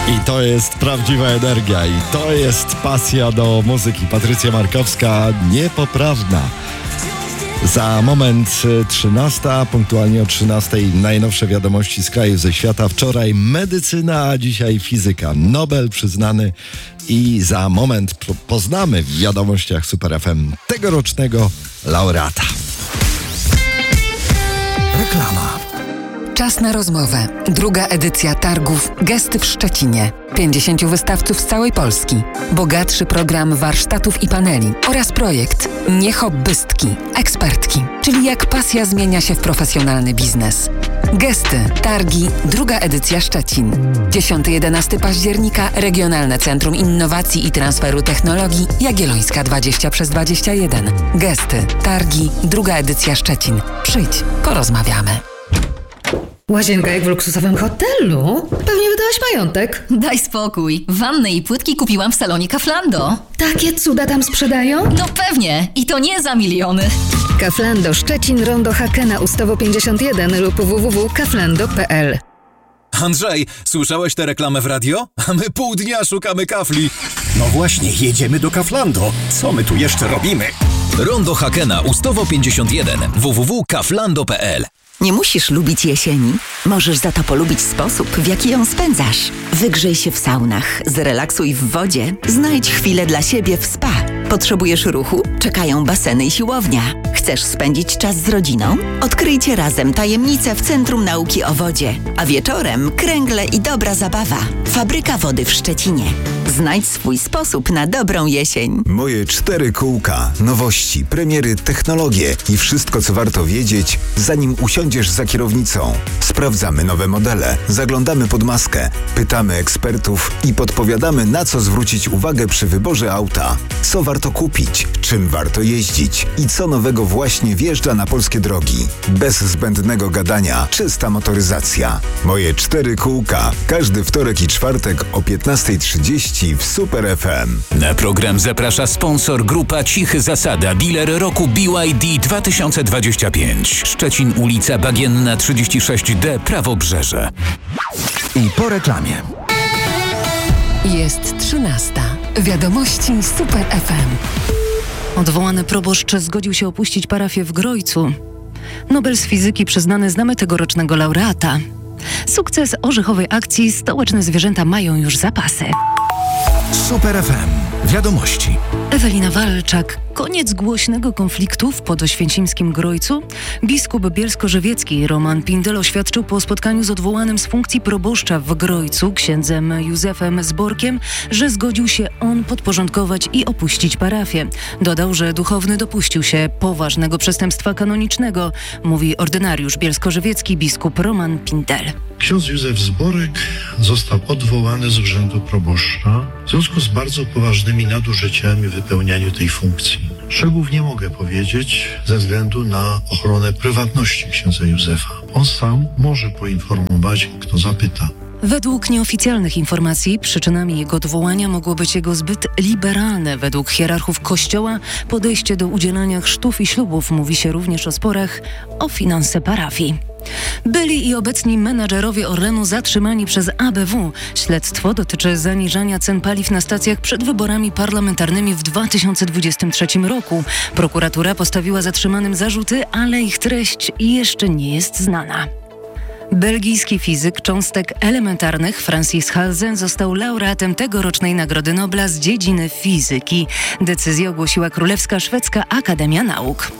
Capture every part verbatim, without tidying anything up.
I to jest prawdziwa energia i to jest pasja do muzyki. Patrycja Markowska, niepoprawna. Za moment trzynasta, punktualnie o trzynastej najnowsze wiadomości z kraju, ze świata. Wczoraj medycyna, a dzisiaj fizyka. Nobel przyznany i za moment poznamy w wiadomościach Super F M tegorocznego laureata. Reklama. Czas na rozmowę. Druga edycja targów Gesty w Szczecinie. pięćdziesięciu wystawców z całej Polski. Bogatszy program warsztatów i paneli oraz projekt Nie hobbystki, ekspertki, czyli jak pasja zmienia się w profesjonalny biznes. Gesty, targi, druga edycja Szczecin. dziesiątego do jedenastego października Regionalne Centrum Innowacji i Transferu Technologii Jagiellońska dwadzieścia przez dwadzieścia jeden. Gesty, targi, druga edycja Szczecin. Przyjdź, porozmawiamy. Łazienka jak w luksusowym hotelu? Pewnie wydałaś majątek. Daj spokój. Wannę i płytki kupiłam w salonie Kauflando. Takie cuda tam sprzedają? No pewnie. I to nie za miliony. Kauflando Szczecin, Rondo Hakena, Ustawo pięćdziesiąt jeden lub w w w kropka kauflando kropka p l. Andrzej, słyszałeś tę reklamę w radio? A my pół dnia szukamy kafli. No właśnie, jedziemy do Kauflando. Co my tu jeszcze robimy? Rondo Hakena, Ustawo pięćdziesiąt jeden, w w w kropka kauflando kropka p l. Nie musisz lubić jesieni. Możesz za to polubić sposób, w jaki ją spędzasz. Wygrzej się w saunach, zrelaksuj w wodzie, znajdź chwilę dla siebie w spa. Potrzebujesz ruchu? Czekają baseny i siłownia. Chcesz spędzić czas z rodziną? Odkryjcie razem tajemnice w Centrum Nauki o Wodzie. A wieczorem kręgle i dobra zabawa. Fabryka Wody w Szczecinie. Znajdź swój sposób na dobrą jesień. Moje cztery kółka, nowości, premiery, technologie i wszystko, co warto wiedzieć, zanim usiądziesz za kierownicą. Sprawdzamy nowe modele, zaglądamy pod maskę, pytamy ekspertów i podpowiadamy, na co zwrócić uwagę przy wyborze auta. Co warto kupić, czym warto jeździć i co nowego właśnie wjeżdża na polskie drogi. Bez zbędnego gadania, czysta motoryzacja. Moje cztery kółka. Każdy wtorek i czwartek o piętnasta trzydzieści w Super F M. Na program zaprasza sponsor Grupa Cichy Zasada, dealer roku B Y D dwa tysiące dwadzieścia pięć. Szczecin, ulica Bagienna trzydzieści sześć D, Prawobrzeże. I po reklamie. Jest trzynasta. Wiadomości Super F M. Odwołany proboszcz zgodził się opuścić parafię w Grojcu. Nobel z fizyki przyznany znamy tegorocznego laureata. Sukces orzechowej akcji stołeczne zwierzęta mają już zapasy. Super F M. Wiadomości. Ewelina Walczak. Koniec głośnego konfliktu w podoświęcimskim Grojcu. Biskup bielsko-żywiecki Roman Pindel oświadczył po spotkaniu z odwołanym z funkcji proboszcza w Grojcu księdzem Józefem Zborkiem, że zgodził się on podporządkować i opuścić parafię. Dodał, że duchowny dopuścił się poważnego przestępstwa kanonicznego, mówi ordynariusz bielsko-żywiecki biskup Roman Pindel. Ksiądz Józef Zborek został odwołany z urzędu proboszcza w związku z bardzo poważnymi nadużyciami w wypełnianiu tej funkcji. Szczegółów nie mogę powiedzieć ze względu na ochronę prywatności księdza Józefa. On sam może poinformować, kto zapyta. Według nieoficjalnych informacji przyczynami jego odwołania mogło być jego zbyt liberalne, według hierarchów Kościoła, podejście do udzielania chrztów i ślubów. Mówi się również o sporach o finanse parafii. Byli i obecni menadżerowie Orlenu zatrzymani przez A B W. Śledztwo dotyczy zaniżania cen paliw na stacjach przed wyborami parlamentarnymi w dwa tysiące dwudziestym trzecim roku. Prokuratura postawiła zatrzymanym zarzuty, ale ich treść jeszcze nie jest znana. Belgijski fizyk cząstek elementarnych Francis Halzen został laureatem tegorocznej Nagrody Nobla z dziedziny fizyki. Decyzję ogłosiła Królewska Szwedzka Akademia Nauk.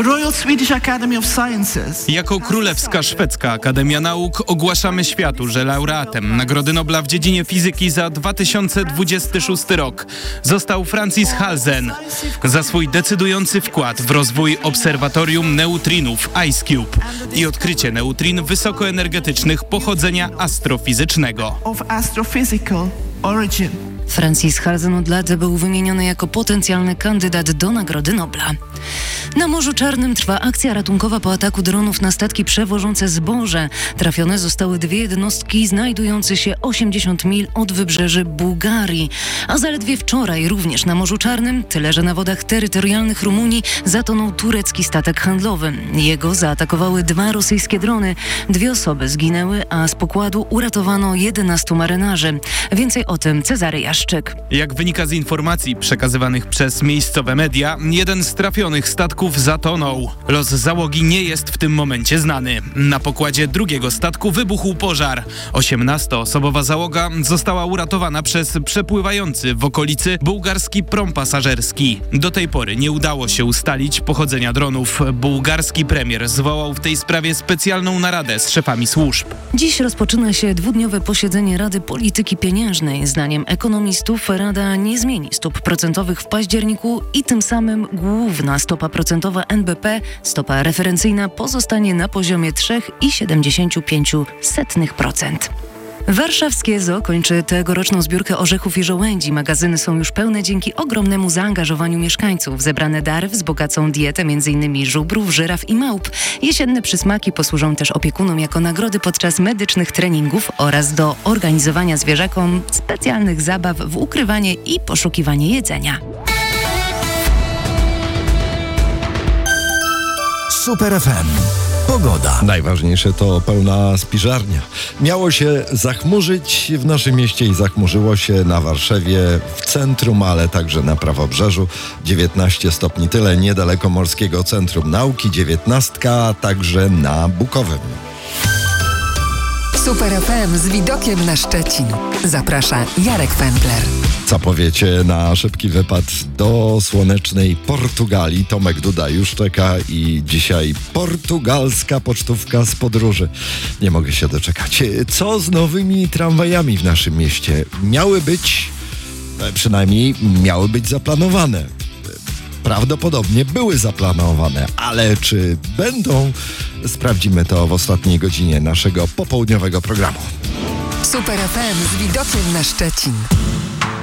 Jako Królewska Szwedzka Akademia Nauk ogłaszamy światu, że laureatem Nagrody Nobla w dziedzinie fizyki za dwa tysiące dwudziesty szósty rok został Francis Halzen za swój decydujący wkład w rozwój obserwatorium neutrinów IceCube i odkrycie neutrin wysokoenergetycznych pochodzenia astrofizycznego. Francis Halzen od lat był wymieniony jako potencjalny kandydat do Nagrody Nobla. Na Morzu Czarnym trwa akcja ratunkowa po ataku dronów na statki przewożące zboże. Trafione zostały dwie jednostki znajdujące się osiemdziesiąt mil od wybrzeży Bułgarii. A zaledwie wczoraj również na Morzu Czarnym, tyle że na wodach terytorialnych Rumunii, zatonął turecki statek handlowy. Jego zaatakowały dwa rosyjskie drony. Dwie osoby zginęły, a z pokładu uratowano jedenastu marynarzy. Więcej o tym Cezary Jaszczyk. Jak wynika z informacji przekazywanych przez miejscowe media, jeden z trafionych statków zatonął. Los załogi nie jest w tym momencie znany. Na pokładzie drugiego statku wybuchł pożar. osiemnastoosobowa załoga została uratowana przez przepływający w okolicy bułgarski prom pasażerski. Do tej pory nie udało się ustalić pochodzenia dronów. Bułgarski premier zwołał w tej sprawie specjalną naradę z szefami służb. Dziś rozpoczyna się dwudniowe posiedzenie Rady Polityki Pieniężnej. Zdaniem ekonomistów Rada nie zmieni stóp procentowych w październiku i tym samym główna stopa procentowa N B P, stopa referencyjna, pozostanie na poziomie trzy przecinek siedemdziesiąt pięć procent. Warszawskie Zoo kończy tegoroczną zbiórkę orzechów i żołędzi. Magazyny są już pełne dzięki ogromnemu zaangażowaniu mieszkańców. Zebrane dary wzbogacą dietę m.in. żubrów, żyraf i małp. Jesienne przysmaki posłużą też opiekunom jako nagrody podczas medycznych treningów oraz do organizowania zwierzakom specjalnych zabaw w ukrywanie i poszukiwanie jedzenia. Super F M. Pogoda. Najważniejsze to pełna spiżarnia. Miało się zachmurzyć w naszym mieście i zachmurzyło się na Warszawie w centrum, ale także na Prawobrzeżu. dziewiętnaście stopni, tyle niedaleko Morskiego Centrum Nauki, dziewiętnastka także na Bukowym. Super F M z widokiem na Szczecin. Zaprasza Jarek Pętler. Co powiecie na szybki wypad do słonecznej Portugalii? Tomek Duda już czeka i dzisiaj portugalska pocztówka z podróży. Nie mogę się doczekać. Co z nowymi tramwajami w naszym mieście? Miały być, przynajmniej miały być zaplanowane. Prawdopodobnie były zaplanowane, ale czy będą? Sprawdzimy to w ostatniej godzinie naszego popołudniowego programu. Super F M z widokiem na Szczecin.